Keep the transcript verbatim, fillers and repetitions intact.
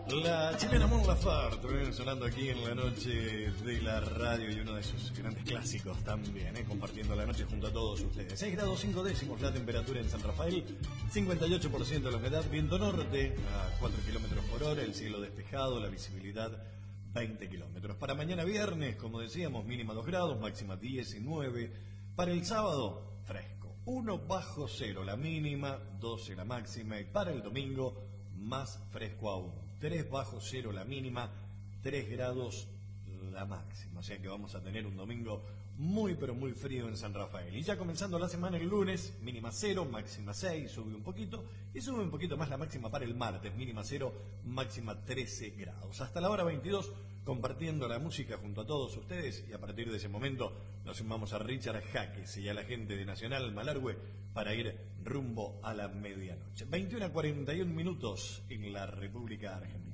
La chilena Mon Laferte, sonando aquí en la noche de la radio y uno de sus grandes clásicos también, ¿eh? Compartiendo la noche junto a todos ustedes. seis grados cinco décimos la temperatura en San Rafael, cincuenta y ocho por ciento la humedad, viento norte a cuatro kilómetros por hora, el cielo despejado, la visibilidad veinte kilómetros. Para mañana viernes, como decíamos, mínima dos grados, máxima diecinueve. Para el sábado, fresco, uno bajo cero la mínima, doce la máxima. Y para el domingo, más fresco aún, tres bajo cero la mínima, tres grados la máxima. O sea que vamos a tener un domingo muy pero muy frío en San Rafael. Y ya comenzando la semana el lunes, mínima cero, máxima seis, sube un poquito. Y sube un poquito más la máxima para el martes, mínima cero, máxima trece grados. Hasta la hora veintidós, compartiendo la música junto a todos ustedes. Y a partir de ese momento nos sumamos a Richard Jaques y a la gente de Nacional Malargüe para ir rumbo a la medianoche. veintiuno a cuarenta y uno minutos en la República Argentina.